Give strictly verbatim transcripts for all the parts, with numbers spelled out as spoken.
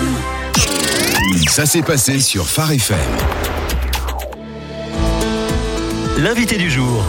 Ça s'est passé sur Phare F M. L'invité du jour.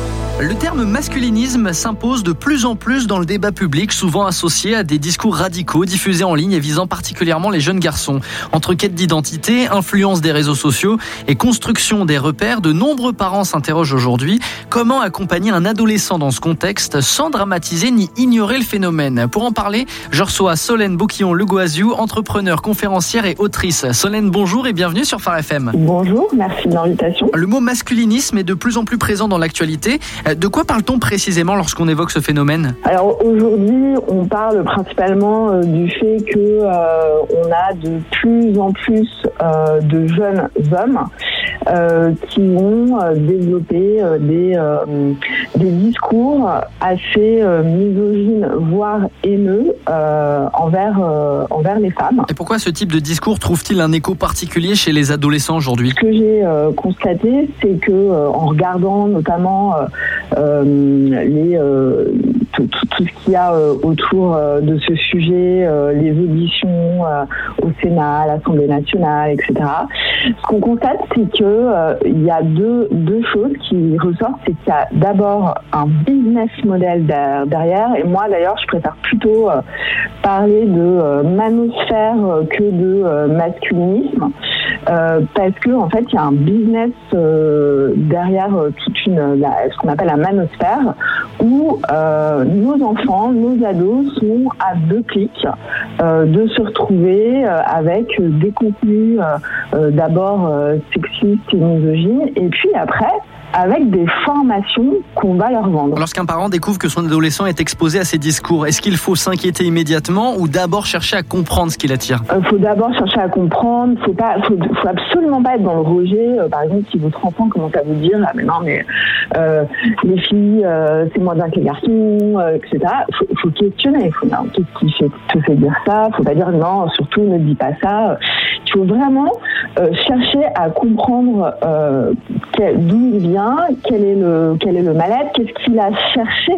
Le terme masculinisme s'impose de plus en plus dans le débat public, souvent associé à des discours radicaux diffusés en ligne et visant particulièrement les jeunes garçons. Entre quête d'identité, influence des réseaux sociaux et construction des repères, de nombreux parents s'interrogent aujourd'hui comment accompagner un adolescent dans ce contexte sans dramatiser ni ignorer le phénomène. Pour en parler, je reçois Solène Bouquillon-Legoisiou, entrepreneure, conférencière et autrice. Solène, bonjour et bienvenue sur Phare F M. Bonjour, merci de l'invitation. Le mot masculinisme est de plus en plus présent dans l'actualité. De quoi parle-t-on précisément lorsqu'on évoque ce phénomène ? Alors aujourd'hui, on parle principalement euh, du fait que euh, on a de plus en plus euh, de jeunes hommes euh, qui ont euh, développé euh, des, euh, des discours assez euh, misogynes, voire haineux euh, envers, euh, envers les femmes. Et pourquoi ce type de discours trouve-t-il un écho particulier chez les adolescents aujourd'hui ? Ce que j'ai euh, constaté, c'est que euh, en regardant notamment euh, Euh, les, euh, tout, tout, tout ce qu'il y a euh, autour euh, de ce sujet, euh, les auditions euh, au Sénat, à l'Assemblée nationale, et cetera. Ce qu'on constate, c'est que euh, il y a deux, deux choses qui ressortent. C'est qu'il y a d'abord un business model derrière, et moi d'ailleurs, je préfère plutôt euh, parler de euh, manosphère que de euh, masculinisme. Euh, parce que en fait il y a un business euh, derrière euh, toute une la, ce qu'on appelle la manosphère où euh, nos enfants, nos ados sont à deux clics euh, de se retrouver euh, avec des contenus euh, euh, d'abord euh, sexistes et misogynes et puis après avec des formations qu'on va leur vendre. Lorsqu'un parent découvre que son adolescent est exposé à ces discours, est-ce qu'il faut s'inquiéter immédiatement ou d'abord chercher à comprendre ce qui l'attire ? Il euh, faut d'abord chercher à comprendre, faut pas, faut, faut absolument pas être dans le rejet. Euh, par exemple, si votre enfant commence à vous dire ah mais non mais euh, les filles euh, c'est moins bien que les garçons, euh, et cetera. Faut, faut questionner. Il faut non, qu'est-ce qui fait, te fait dire ça ? Faut pas dire non, surtout ne dis pas ça. Il faut vraiment euh, chercher à comprendre euh, quel, d'où il vient, quel est le quel est le mal-être, qu'est-ce qu'il a cherché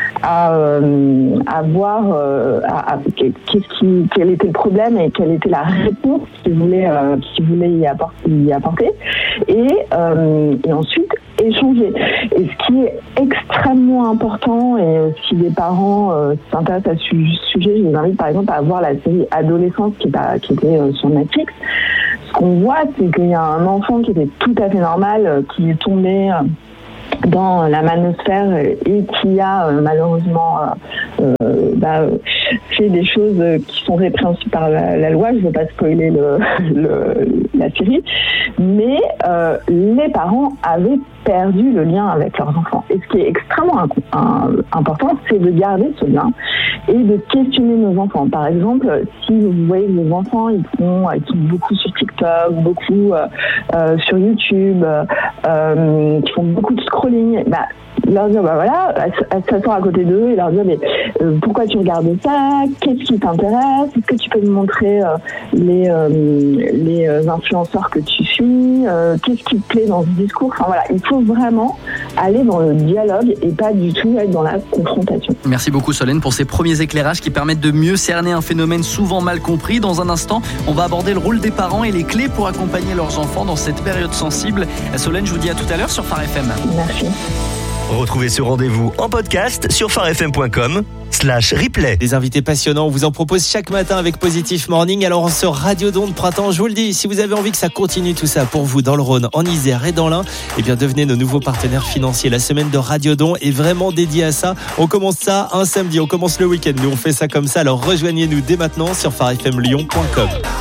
à, euh, à voir, euh, à, à, qu'est-ce qui, quel était le problème et quelle était la réponse qu'il voulait euh, qu'il voulait y apporter, y apporter. Et, euh, et ensuite échanger. Et ce qui est extrêmement important, et si les parents euh, s'intéressent à ce sujet, je les invite par exemple à voir la série Adolescence qui, qui était euh, sur Netflix. Ce qu'on voit, c'est qu'il y a un enfant qui était tout à fait normal, euh, qui est tombé euh, dans la manosphère et qui a euh, malheureusement euh, euh, bah, fait des choses qui sont répréhensibles par la, la loi. Je ne veux pas spoiler le, le, la série, mais euh, les parents avaient perdu le lien avec leurs enfants. Et ce qui est extrêmement un, un, important, c'est de garder ce lien et de questionner nos enfants. Par exemple, si vous voyez que vos enfants, ils sont, ils sont beaucoup sur TikTok, beaucoup euh, euh, sur YouTube, euh, qui font beaucoup de scrolling, bah, leur dire, bah voilà, s'asseoir à côté d'eux et leur dire, mais euh, pourquoi tu regardes ça ? Qu'est-ce qui t'intéresse ? Est-ce que tu peux me montrer euh, les, euh, les influenceurs que tu suis ? euh, Qu'est-ce qui te plaît dans ce discours ? Enfin voilà, il faut vraiment aller dans le dialogue et pas du tout être dans la confrontation. Merci beaucoup Solène pour ces premiers éclairages qui permettent de mieux cerner un phénomène souvent mal compris. Dans un instant, on va aborder le rôle des parents et les clés pour accompagner leurs enfants dans cette période sensible. Solène, je vous dis à tout à l'heure sur Phare F M. Merci. Retrouvez ce rendez-vous en podcast sur pharefm point com slash replay. Des invités passionnants, on vous en propose chaque matin avec Positive Morning. Alors, ce Radiodon de printemps, je vous le dis, si vous avez envie que ça continue tout ça pour vous dans le Rhône, en Isère et dans l'Ain, eh bien, devenez nos nouveaux partenaires financiers. La semaine de Radiodon est vraiment dédiée à ça. On commence ça un samedi, on commence le week-end. Nous, on fait ça comme ça. Alors, rejoignez-nous dès maintenant sur pharefm lyon point com.